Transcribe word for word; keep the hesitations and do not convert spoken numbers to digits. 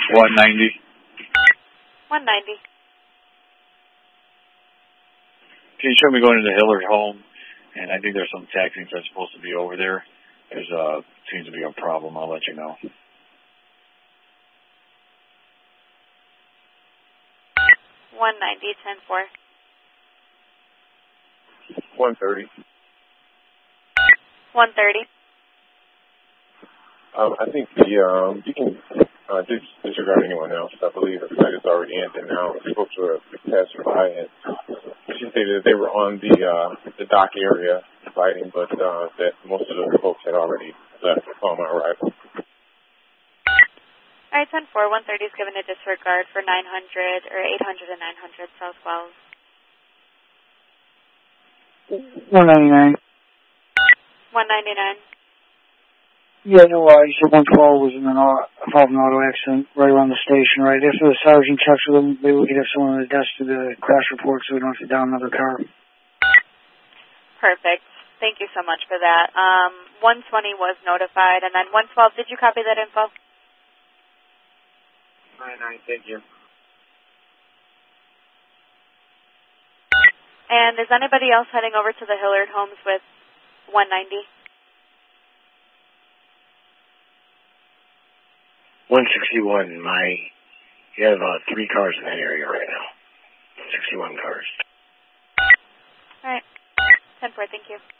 one ninety. one ninety. Can you show me going to the Hillard home? And I think there's some taxis that's supposed to be over there. There's uh seems to be a problem. I'll let you know. one ninety, ten four. one thirty. one thirty. Um, I think the, um, you can uh, dis disregard anyone else. I believe the flight is already ended now. I spoke to a passerby, and she stated that they were on the uh, the dock area fighting, but uh, that most of the folks had already left upon my arrival. All right, ten four, one thirty is given a disregard for nine hundred or eight hundred and nine hundred South Wells. one ninety-nine. one ninety-nine. Yeah, no, uh, you said one twelve was in an auto, involved in an auto accident right around the station, right? After the sergeant checks with them, maybe we could have someone on the desk do the crash report so we don't have to down another car. Perfect. Thank you so much for that. Um, one twenty was notified, and then one twelve, did you copy that info? nine nine, thank you. And is anybody else heading over to the Hillard homes with one ninety? one sixty-one, my, you have uh, three cars in that area right now. sixty-one cars. All right. ten four, thank you.